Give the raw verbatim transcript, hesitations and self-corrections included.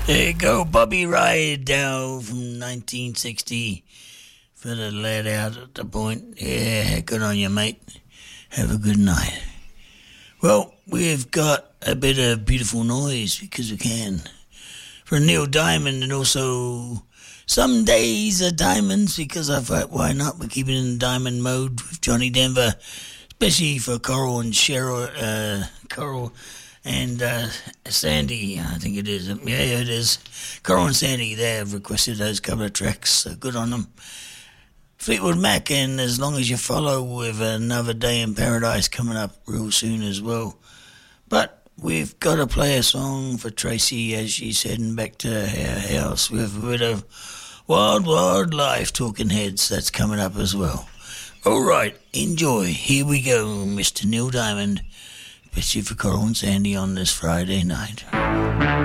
There you go, Bobby Rydell from nineteen sixty for the lad out at the point. Yeah, good on you, mate. Have a good night. Well, we've got a bit of beautiful noise because we can. For Neil Diamond, and also Some Days Are Diamonds, because I thought, why not? We're keeping in diamond mode with Johnny Denver, especially for Coral and Cheryl, uh, Coral and uh, Sandy, I think it is. Yeah, it is. Coral and Sandy, they have requested those couple of tracks, so good on them. Fleetwood Mac, and As Long As You Follow, with Another Day in Paradise coming up real soon as well. But we've got to play a song for Tracy as she's heading back to her house with a bit of Wild Wild Life, Talking Heads. That's coming up as well. All right, enjoy. Here we go, Mister Neil Diamond. Especially for Coral and Sandy on this Friday night.